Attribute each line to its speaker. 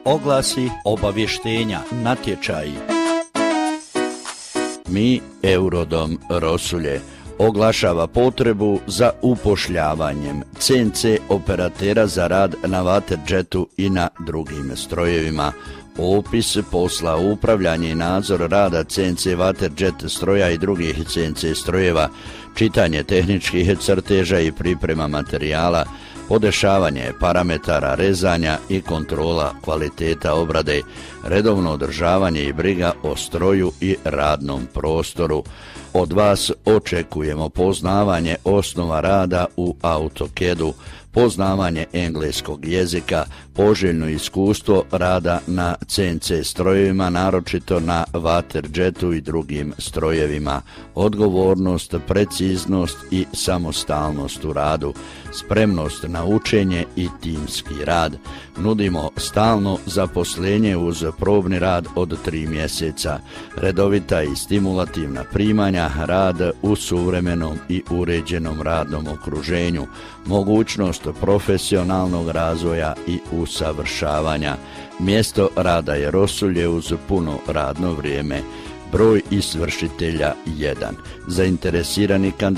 Speaker 1: oglasi, obavještenja, natječaji. Mi, Eurodom Rosulje, oglašava potrebu za upošljavanjem CNC operatera za rad na vaterđetu i na drugim strojevima. Opis posla, upravljanje i nadzor rada CNC vaterđet stroja i drugih CNC strojeva, čitanje tehničkih crteža i priprema materijala, podešavanje parametara rezanja i kontrola kvaliteta obrade, redovno održavanje i briga o stroju i radnom prostoru. Od vas očekujemo poznavanje osnova rada u AutoCAD-u, poznavanje engleskog jezika, poželjno iskustvo rada na CNC strojevima, naročito na vaterđetu i drugim strojevima, odgovornost, preciznost i samostalnost u radu, spremnost na učenje i timski rad. Nudimo stalno zaposlenje uz probni rad od 3 mjeseca, redovita i stimulativna primanja, rad u suvremenom i uređenom radnom okruženju, mogućnost profesionalnog razvoja i usavršavanja. Mjesto rada je Rosulje uz puno radno vrijeme. Broj izvršitelja 1. Zainteresirani kandidati